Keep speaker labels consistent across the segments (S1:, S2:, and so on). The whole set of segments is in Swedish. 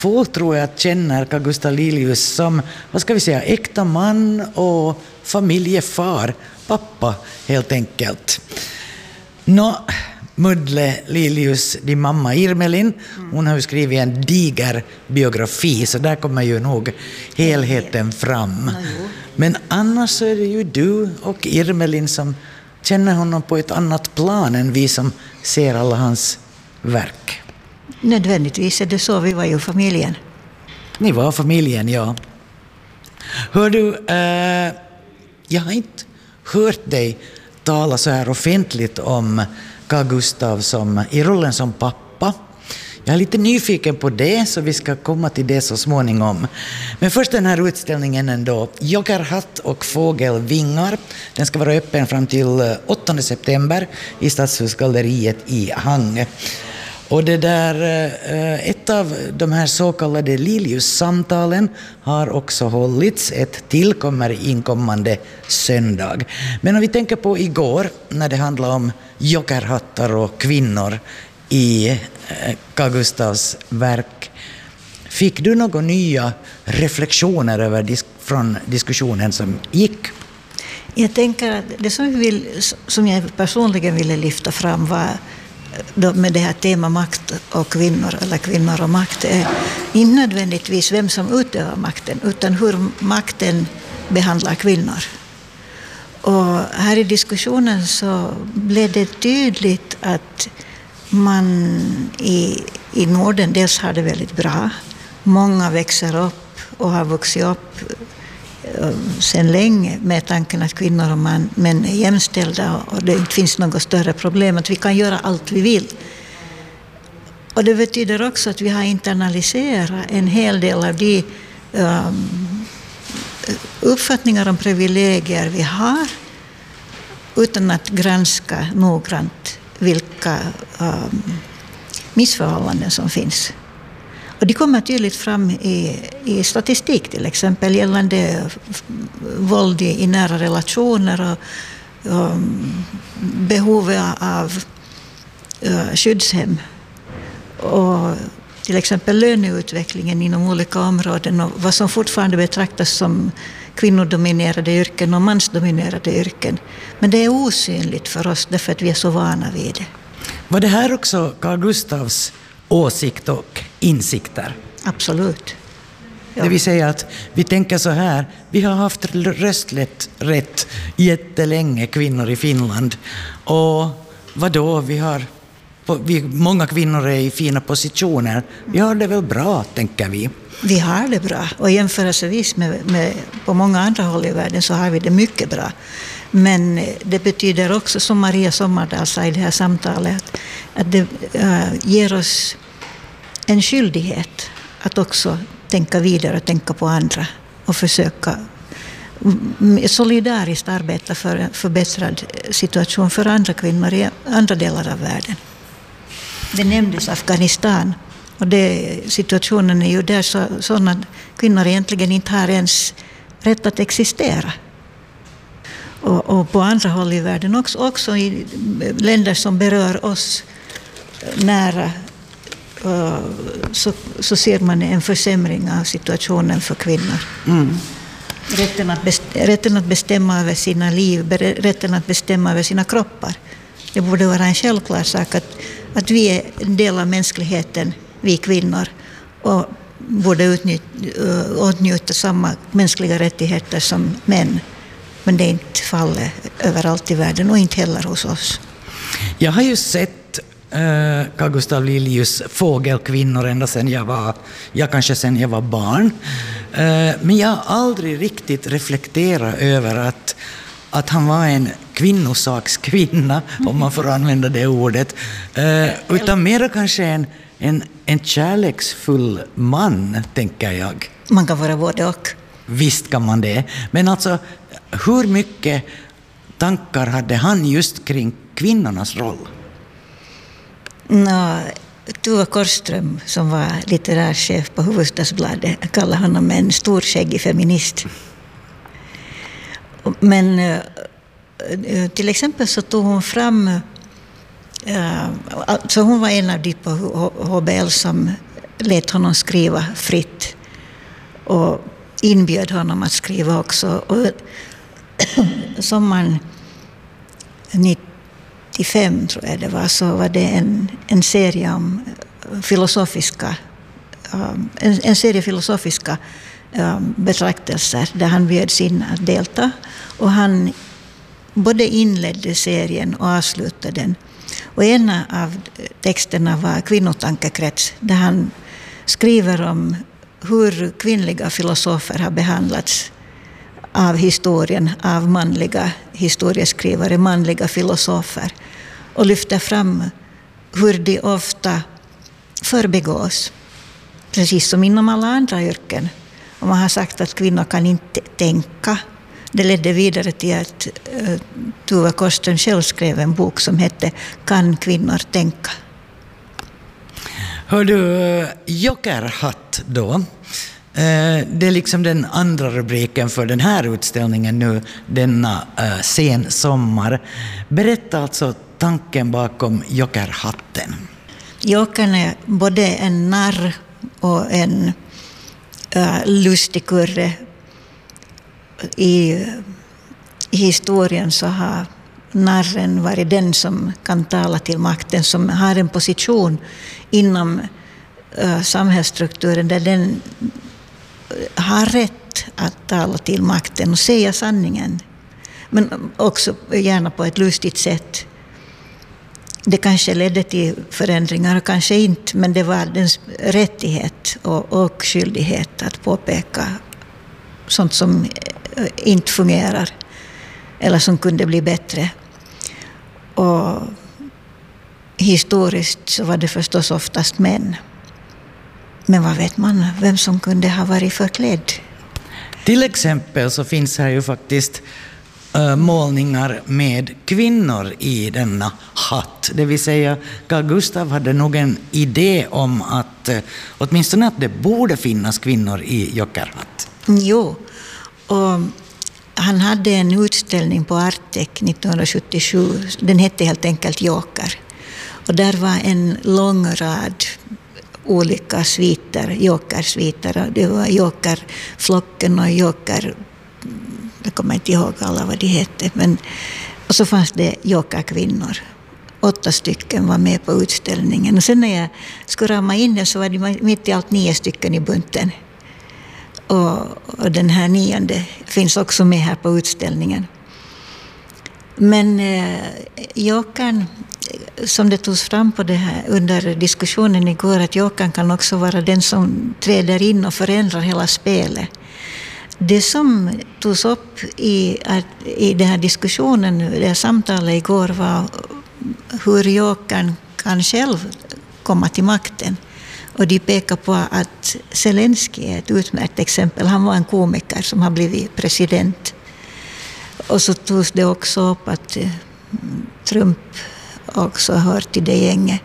S1: Få tror jag känner Carl Gustaf Lilius som, vad ska vi säga, äkta man och familjefar, pappa helt enkelt. Muddle Lilius, din mamma Irmelin, hon har ju skrivit en diger biografi, så där kommer ju nog helheten fram. Men annars så är det ju du och Irmelin som känner honom på ett annat plan än vi som ser alla hans verk.
S2: Nödvändigtvis är det så, vi var ju familjen.
S1: Ni var familjen, ja. Hör du, jag har inte hört dig tala så här offentligt om Carl Gustaf i rollen som pappa. Jag är lite nyfiken på det, så vi ska komma till det så småningom. Men först den här utställningen ändå, Jokerhatt och fågelvingar. Den ska vara öppen fram till 8 september i Stadshusgalleriet i Hang. Och det där, ett av de här så kallade Lilius-samtalen har också hållits. Ett till kommer inkommande söndag. Men om vi tänker på igår när det handlade om jokerhattar och kvinnor i Carl Gustavs verk. Fick du några nya reflektioner från diskussionen som gick?
S2: Jag tänker att det som jag personligen ville lyfta fram var med det här tema makt och kvinnor, eller kvinnor och makt, är inte nödvändigtvis vem som utövar makten, utan hur makten behandlar kvinnor. Och här i diskussionen så blev det tydligt att man i Norden dels har det väldigt bra. Många växer upp och har vuxit upp sedan länge med tanken att kvinnor och män är jämställda och det inte finns något större problem, att vi kan göra allt vi vill. Och det betyder också att vi har internaliserat en hel del av de uppfattningar om privilegier vi har utan att granska noggrant vilka missförhållanden som finns. Och det kommer tydligt fram i statistik till exempel gällande våld i nära relationer och behovet av skyddshem. Och till exempel löneutvecklingen inom olika områden och vad som fortfarande betraktas som kvinnodominerade yrken och mansdominerade yrken. Men det är osynligt för oss därför att vi är så vana vid det.
S1: Var det här också Carl Gustavs åsikt och insikter?
S2: Absolut. Ja.
S1: Det vill säga att vi tänker så här, vi har haft rösträtt jättelänge, kvinnor i Finland. Och vadå, många kvinnor är i fina positioner. Vi har det väl bra, tänker vi.
S2: Vi har det bra, och jämförelsevis med på många andra håll i världen så har vi det mycket bra. Men det betyder också, som Maria Sommardal sa i det här samtalet, att det ger oss en skyldighet att också tänka vidare och tänka på andra och försöka solidariskt arbeta för en förbättrad situation för andra kvinnor i andra delar av världen. Det nämndes Afghanistan, och situationen är ju där sådana kvinnor egentligen inte har ens rätt att existera. Och på andra håll i världen också i länder som berör oss nära så ser man en försämring av situationen för kvinnor. Mm. Rätten att bestämma över sina liv, rätten att bestämma över sina kroppar. Det borde vara en självklar sak att vi är en del av mänskligheten, vi kvinnor, och borde åtnjuta samma mänskliga rättigheter som män. Men det är inte fallet överallt i världen och inte heller hos oss.
S1: Jag har ju sett Carl Gustaf Lilius fågelkvinnor ända sedan jag var barn. Men jag har aldrig riktigt reflekterat över att han var en kvinnosakskvinna, om man får använda det ordet. Utan mer kanske en kärleksfull man, tänker jag.
S2: Man kan vara både och.
S1: Visst kan man det. Men alltså, hur mycket tankar hade han just kring kvinnornas roll?
S2: Tuva Korström, som var litterärchef på Hufvudstadsbladet, kallade honom en storskäggig feminist. Men till exempel så tog hon fram, så hon var en av de på HBL som lät honom skriva fritt och inbjöd honom att skriva också. Och sommaren 95 tror jag det var, så var det en serie om filosofiska en serie filosofiska betraktelser där han bjöds in att delta, och han både inledde serien och avslutade den. Och en av texterna var Kvinnotankekrets, där han skriver om hur kvinnliga filosofer har behandlats av historien, av manliga historieskrivare, manliga filosofer, och lyfter fram hur de ofta förbigås, precis som inom alla andra yrken. Och man har sagt att kvinnor kan inte tänka. Det ledde vidare till att Tuva Kosten själv skrev en bok som hette Kan kvinnor tänka?
S1: Hör du, Jokerhatt då? Det är liksom den andra rubriken för den här utställningen nu, denna sen sommar. Berätta alltså tanken bakom Jokerhatten.
S2: Jokern är både en narr och en lustig kurre. I historien så har narren varit den som kan tala till makten, som har en position inom samhällsstrukturen där den har rätt att tala till makten och säga sanningen. Men också gärna på ett lustigt sätt. Det kanske ledde till förändringar och kanske inte, men det var dens rättighet och skyldighet att påpeka sånt som inte fungerar eller som kunde bli bättre. Och historiskt så var det förstås oftast män. Men vad vet man, vem som kunde ha varit förklädd?
S1: Till exempel så finns här ju faktiskt målningar med kvinnor i denna hatt. Det vill säga, Carl Gustaf hade nog en idé om att åtminstone att det borde finnas kvinnor i Jokerhatt.
S2: Jo, och han hade en utställning på Artek 1977. Den hette helt enkelt Joker. Och där var en lång rad olika sviter, jokersviter. Det var jokerflocken och joker... Jag kommer inte ihåg alla vad de hette. Och så fanns det jokerkvinnor. 8 stycken var med på utställningen. Och sen när jag skulle rama in den så var det mitt i allt 9 stycken i bunten. Och den här 9:e finns också med här på utställningen. Men jokern, som det togs fram på det här under diskussionen igår, att jokern kan också vara den som träder in och förändrar hela spelet. Det som togs upp i den här diskussionen, det här samtalet igår, var hur jokern kan själv komma till makten. Och de pekar på att Zelensky är ett utmärkt exempel. Han var en komiker som har blivit president. Och så togs det också upp att Trump också hör till det gänget.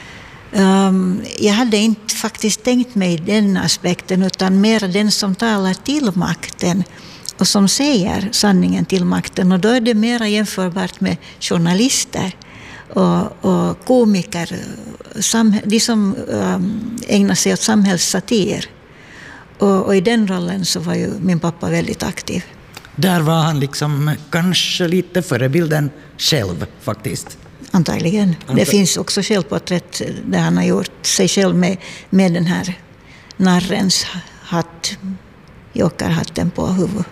S2: Jag hade inte faktiskt tänkt mig den aspekten, utan mer den som talar till makten och som säger sanningen till makten. Och då är det mer jämförbart med journalister och komiker, de som ägnar sig åt samhällssatir. Och i den rollen så var ju min pappa väldigt aktiv.
S1: Där var han liksom kanske lite förebilden själv faktiskt.
S2: Antagligen. Det finns också självporträtt där han har gjort sig själv med den här narrens hatt, jokerhatten på huvudet.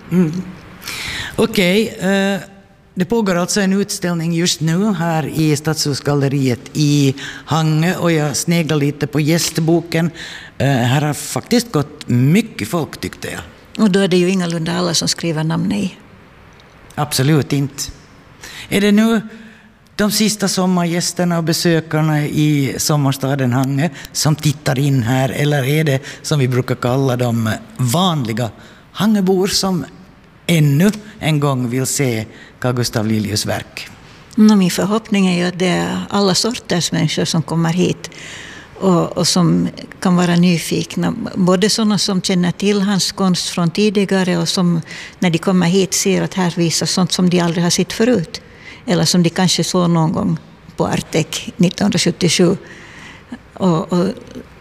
S1: Okej. Det pågår alltså en utställning just nu här i Stadshusgalleriet i Hangö, och jag sneglar lite på gästboken. Här har faktiskt gått mycket folk, tyckte jag.
S2: Och då är det ju ingalunda alla som skriver namn i.
S1: Absolut inte. Är det nu de sista sommargästerna och besökarna i sommarstaden Hangö som tittar in här, eller är det, som vi brukar kalla de vanliga Hangöbor som ännu en gång vill se Carl Gustaf Liljus verk?
S2: Min förhoppning är ju att det är alla sorters människor som kommer hit och som kan vara nyfikna. Både sådana som känner till hans konst från tidigare och som när de kommer hit ser att här visas sånt som de aldrig har sett förut. Eller som de kanske såg någon gång på Artek 1977. Och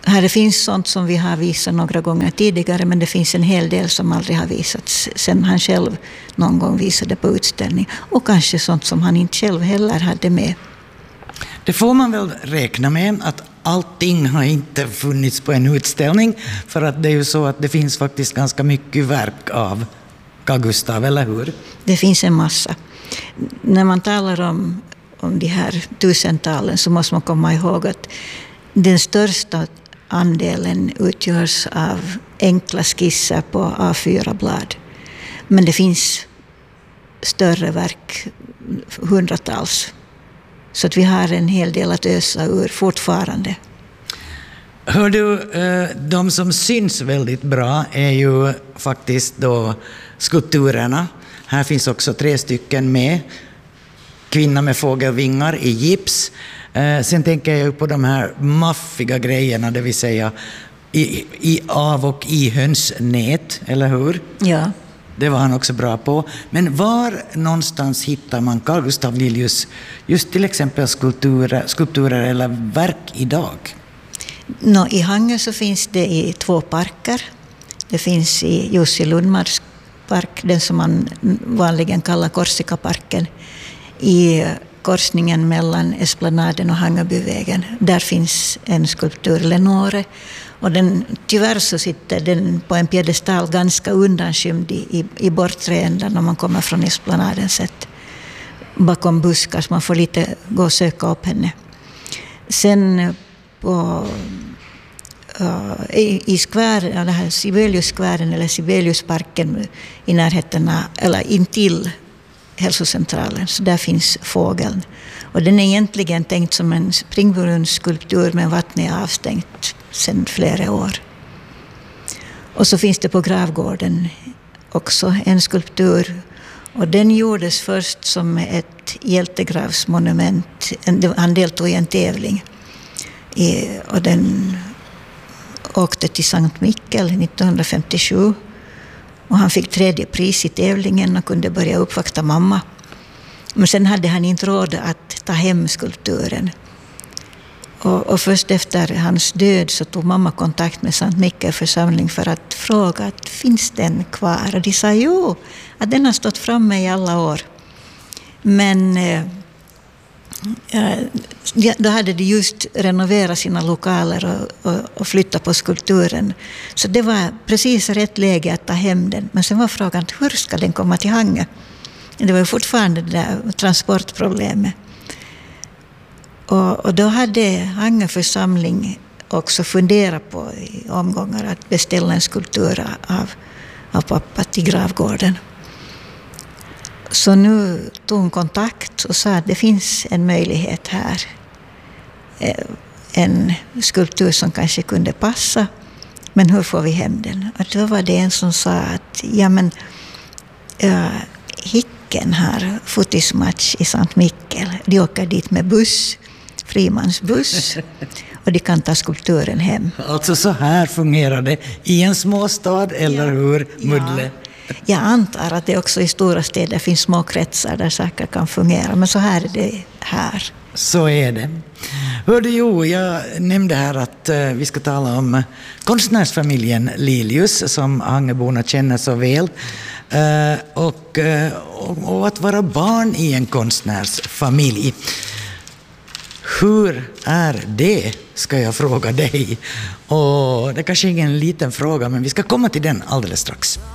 S2: Här det finns sånt som vi har visat några gånger tidigare, men det finns en hel del som aldrig har visats sen han själv någon gång visade på utställning. Och kanske sånt som han inte själv heller hade med.
S1: Det får man väl räkna med, att allting har inte funnits på en utställning, för att det är ju så att det finns faktiskt ganska mycket verk av Carl Gustaf, eller hur?
S2: Det finns en massa. När man talar om de här tusentalen så måste man komma ihåg att den största andelen utgörs av enkla skisser på A4-blad. Men det finns större verk, hundratals. Så att vi har en hel del att ösa ur fortfarande.
S1: Hör du, de som syns väldigt bra är ju faktiskt då skulpturerna. Här finns också 3 stycken med. Kvinna med fågelvingar i gips. Sen tänker jag på de här maffiga grejerna, det vill säga i av och i hönsnät, eller hur?
S2: Ja.
S1: Det var han också bra på. Men var någonstans hittar man Carl Gustaf Lillius just till exempel skulpturer eller verk idag?
S2: I Hangö så finns det i 2 parker. Det finns i Jussi Lundmarks park, den som man vanligen kallar Korsikaparken. I korsningen mellan Esplanaden och Hangöbyvägen. Där finns en skulptur, Lenore. Och tyvärr så sitter den på en piedestal ganska undanskymd i bortre änden när man kommer från Esplanaden sett. Bakom buskar, så man får lite gå och söka upp henne. Sen på i skvären, det här Sibelius-skvären eller Sibeliusparken i närheten eller intill hälsocentralen, så där finns fågeln. Och den är egentligen tänkt som en springburunsskulptur, men vattnet är avstängt sedan flera år. Och så finns det på Gravgården också en skulptur, och den gjordes först som ett hjältegravsmonument. Han deltog i en tävling och den åkte till Sankt Mikkel 1957. Och han fick 3:e pris i tävlingen och kunde börja uppvakta mamma. Men sen hade han inte råd att ta hem skulpturen. Och först efter hans död så tog mamma kontakt med Sankt Mikkel församling för att fråga att finns den kvar? Och de sa jo, att den har stått framme i alla år. Men då hade de just renoverat sina lokaler och flyttat på skulpturen. Så det var precis rätt läge att ta hem den. Men sen var frågan, hur ska den komma till Hangö? Det var ju fortfarande det där transportproblemet. Och då hade Hangö församling också funderat på i omgångar att beställa en skulptur av pappa till Gravgården. Så nu tog hon kontakt och sa att det finns en möjlighet här. En skulptur som kanske kunde passa. Men hur får vi hem den? Och då var det en som sa att Hicken har fotismatch i Sankt Mikkel. De åker dit med buss, frimansbuss. Och de kan ta skulpturen hem.
S1: Alltså så här fungerar det i en småstad, eller hur, Muddle?
S2: Jag antar att det också i stora städer finns små kretsar där saker kan fungera. Men så här är det här.
S1: Så är det. Hörde jag nämnde här att vi ska tala om konstnärsfamiljen Lillius som Hangöborna känner så väl. Och att vara barn i en konstnärsfamilj. Hur är det, ska jag fråga dig. Och det kanske är ingen liten fråga, men vi ska komma till den alldeles strax.